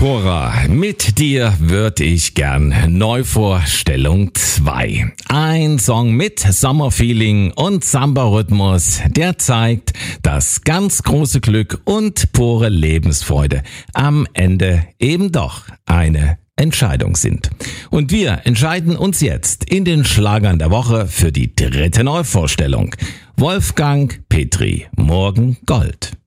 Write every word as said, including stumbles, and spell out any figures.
Pora, mit dir würde ich gern Neuvorstellung zwei. Ein Song mit Sommerfeeling und Samba-Rhythmus, der zeigt, dass ganz große Glück und pure Lebensfreude am Ende eben doch eine Entscheidung sind. Und wir entscheiden uns jetzt in den Schlagern der Woche für die dritte Neuvorstellung. Wolfgang Petri, Morgen Gold.